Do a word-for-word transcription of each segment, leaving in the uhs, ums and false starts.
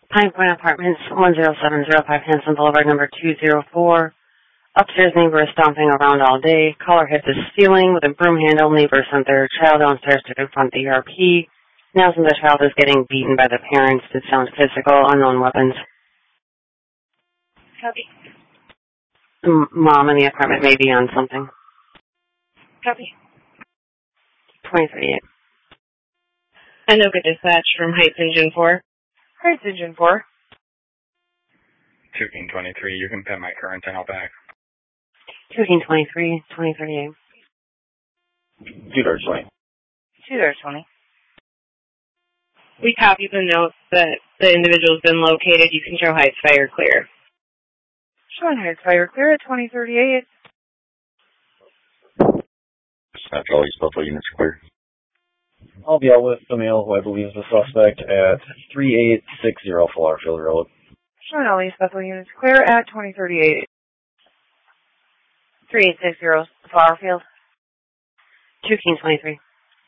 Pine Point Apartments, one zero seven zero five Hanson Boulevard, number two zero four. Upstairs neighbor is stomping around all day. Caller hit the ceiling with a broom handle. Neighbor sent their child downstairs to confront the E R P. Now since the child is getting beaten by the parents, it sounds physical, unknown weapons. Copy. M- Mom in the apartment may be on something. Copy. twenty thirty-eight. Anoka dispatch from Heights Engine four. Heights Engine four. two King twenty-three, you can pin my current and I'll back. two King twenty-three, twenty thirty-eight. two Dart twenty. two Dart twenty. We copy the note that the individual's been located. You can show Heights fire clear. Showing Heights fire clear at twenty thirty-eight. Central East Buffalo units clear. I'll be out with the male who I believe is the suspect at three eight six zero Flowerfield Road. Showing all East Buffalo units clear at twenty thirty-eight. three eight six zero Flowerfield. two King twenty-three.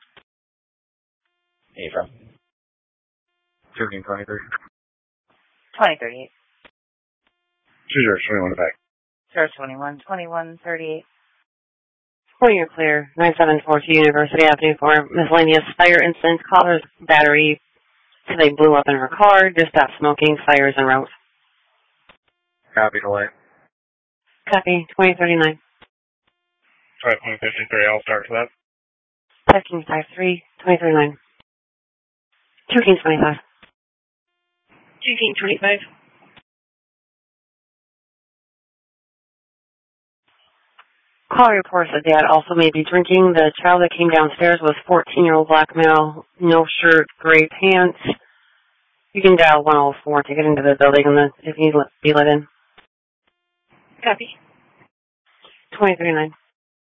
Hey, from two King twenty-three. twenty thirty-eight. two Dart twenty-one back. Dart twenty-one, twenty-one thirty-eight. Four you're clear. nine seven four two University Avenue for miscellaneous fire incident. Caller's battery. So they blew up in her car. Just stopped smoking. Fires en route. Copy delay. Copy. twenty thirty-nine. five King fifty-three, I'll start to that. five King five three, twenty thirty-nine. two King twenty-five. two King twenty-five. Caller reports that dad also may be drinking. The child that came downstairs was fourteen-year-old black male, no shirt, gray pants. You can dial one oh four to get into the building and then if you need to be let in. Copy. twenty thirty-nine.